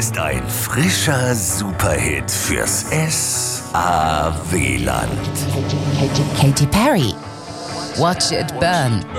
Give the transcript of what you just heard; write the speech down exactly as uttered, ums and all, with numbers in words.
ist ein frischer Superhit fürs S A W-Land. Katy Perry. Watch It Burn.